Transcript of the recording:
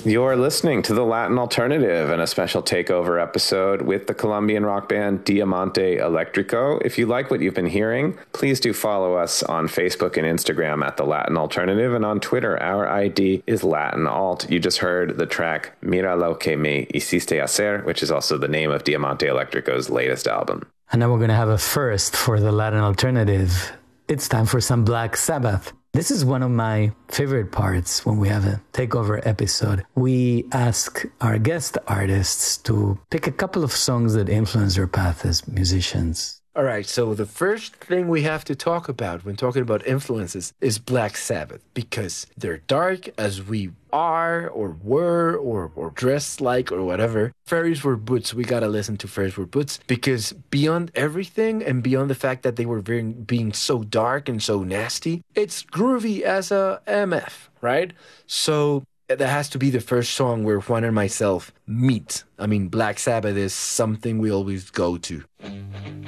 You're listening to The Latin Alternative and a special takeover episode with the Colombian rock band Diamante Electrico. If you like what you've been hearing, please do follow us on Facebook and Instagram at The Latin Alternative, and on Twitter, our ID is Latin Alt. You just heard the track Mira lo que me hiciste hacer, which is also the name of Diamante Electrico's latest album. And now we're going to have a first for The Latin Alternative. It's time for some Black Sabbath. This is one of my favorite parts when we have a takeover episode. We ask our guest artists to pick a couple of songs that influence their path as musicians. All right, so the first thing we have to talk about when talking about influences is Black Sabbath, because they're dark as we are or were or dressed like or whatever. Fairies Wear Boots, we gotta listen to Fairies Wear Boots, because beyond everything and beyond the fact that they were being so dark and so nasty, it's groovy as a MF, right? So that has to be the first song where Juan and myself meet. I mean, Black Sabbath is something we always go to.